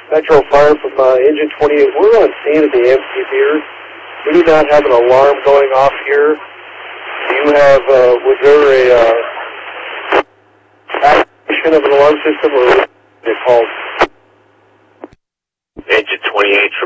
Metro Fire from Engine 28. We're on scene at the AMC Theater. We do not have an alarm going off here. Do you have, was there a activation of an alarm system, or is it called? Engine 28